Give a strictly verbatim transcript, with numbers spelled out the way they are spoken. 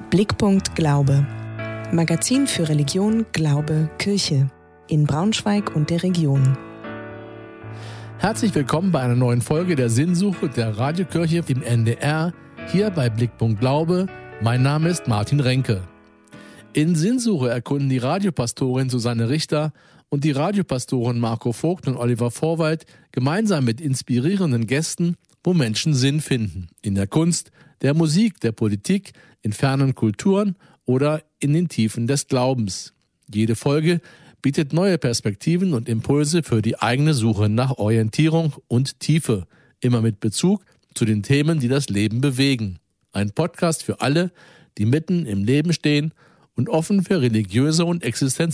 Blickpunkt Glaube. Magazin für Religion, Glaube, Kirche in Braunschweig und der Region. Herzlich willkommen bei einer neuen Folge der Sinnsuche der Radiokirche im N D R, hier bei Blickpunkt Glaube. Mein Name ist Martin Renke. In Sinnsuche erkunden die Radiopastorin Susanne Richter und die Radiopastoren Marco Vogt und Oliver Vorwald gemeinsam mit inspirierenden Gästen, wo Menschen Sinn finden. In der Kunst, der Musik, der Politik, in fernen Kulturen oder in den Tiefen des Glaubens. Jede Folge bietet neue Perspektiven und Impulse für die eigene Suche nach Orientierung und Tiefe, immer mit Bezug zu den Themen, die das Leben bewegen. Ein Podcast für alle, die mitten im Leben stehen und offen für religiöse und existenzielle